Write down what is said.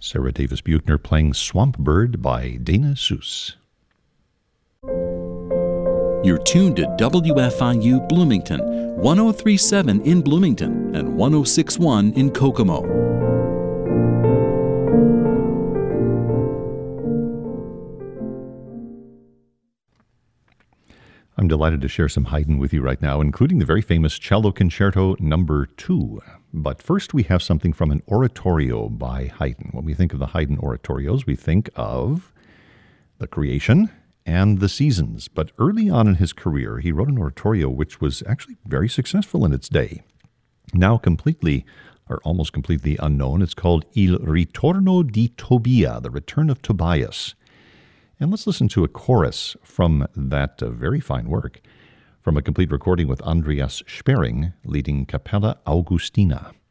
Sarah Davis Buechner playing Swamp Bird by Dana Seuss. You're tuned to WFIU Bloomington, 1037 in Bloomington and 1061 in Kokomo. I'm delighted to share some Haydn with you right now, including the very famous Cello Concerto No. 2. But first we have something from an oratorio by Haydn. When we think of the Haydn oratorios, we think of the Creation and the Seasons. But early on in his career, he wrote an oratorio which was actually very successful in its day. Now completely, or almost completely unknown, it's called Il Ritorno di Tobia, The Return of Tobias. And let's listen to a chorus from that very fine work, from a complete recording with Andreas Sperring leading Capella Augustina.